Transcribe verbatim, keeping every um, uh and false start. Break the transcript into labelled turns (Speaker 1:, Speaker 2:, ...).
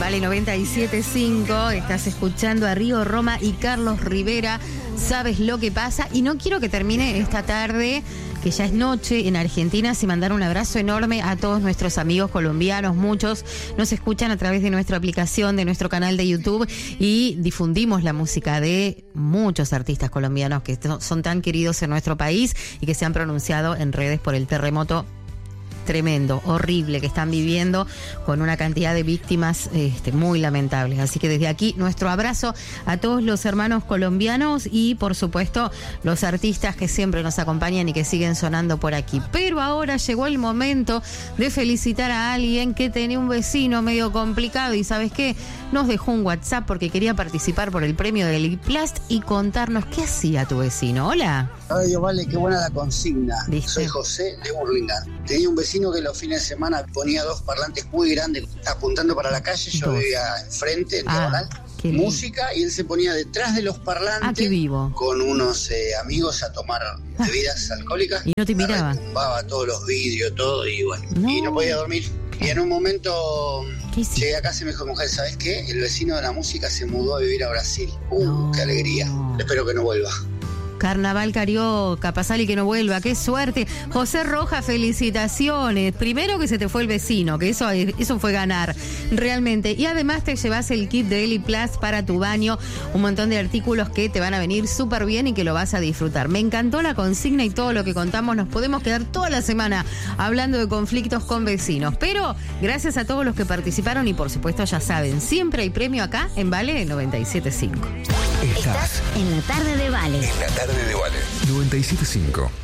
Speaker 1: Vale noventa y siete punto cinco, estás escuchando a Río Roma y Carlos Rivera, ¿sabes lo que pasa? Y no quiero que termine esta tarde, que ya es noche en Argentina, sin mandar un abrazo enorme a todos nuestros amigos colombianos. Muchos nos escuchan a través de nuestra aplicación, de nuestro canal de YouTube, y difundimos la música de muchos artistas colombianos que son tan queridos en nuestro país y que se han pronunciado en redes por el terremoto tremendo, horrible que están viviendo, con una cantidad de víctimas este, muy lamentables. Así que desde aquí nuestro abrazo a todos los hermanos colombianos y por supuesto los artistas que siempre nos acompañan y que siguen sonando por aquí. Pero ahora llegó el momento de felicitar a alguien que tenía un vecino medio complicado y ¿sabes qué? Nos dejó un WhatsApp porque quería participar por el premio del Liplast y contarnos qué hacía tu vecino. Hola.
Speaker 2: Radio Vale, qué buena la consigna.
Speaker 1: ¿Viste?
Speaker 2: Soy José de Burlingame. Tenía un vecino que los fines de semana ponía dos parlantes muy grandes apuntando para la calle. Yo
Speaker 1: Dos.
Speaker 2: vivía enfrente, en
Speaker 1: Ah,
Speaker 2: diagonal.
Speaker 1: qué lindo.
Speaker 2: Música, y él se ponía detrás de los parlantes.
Speaker 1: Ah, qué vivo.
Speaker 2: Con unos eh, amigos a tomar
Speaker 1: Ah.
Speaker 2: bebidas alcohólicas.
Speaker 1: Y no te miraba.
Speaker 2: Retumbaba todos los vidrios, todo, y bueno,
Speaker 1: No.
Speaker 2: y no podía dormir. Y en un momento
Speaker 1: ¿Qué hiciste?
Speaker 2: llegué a casa y me dijo, mujer, ¿sabes qué? El vecino de la música se mudó a vivir a Brasil. Uh,
Speaker 1: No.
Speaker 2: qué alegría. Espero que no vuelva.
Speaker 1: Carnaval carioca, pasale y que no vuelva, qué suerte. José Rojas, felicitaciones. Primero que se te fue el vecino, que eso, eso fue ganar, realmente. Y además te llevas el kit de Eli Plus para tu baño, un montón de artículos que te van a venir súper bien y que lo vas a disfrutar. Me encantó la consigna y todo lo que contamos. Nos podemos quedar toda la semana hablando de conflictos con vecinos. Pero gracias a todos los que participaron y por supuesto ya saben, siempre hay premio acá en Vale noventa y siete punto cinco.
Speaker 3: Estás
Speaker 4: en la tarde de Vale.
Speaker 3: en la tarde de Vale. noventa y siete punto cinco.